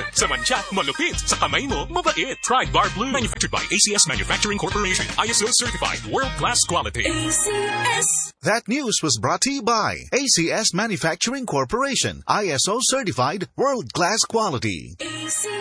Sa mancha, malupit. Sa kamay mo, mabait. Pride Bar Blue. Manufactured by ACS Manufacturing Corporation. ISO certified. World-class quality. ACS. That news was brought to you by ACS Manufacturing Corporation. ISO certified. World-class quality. ACS.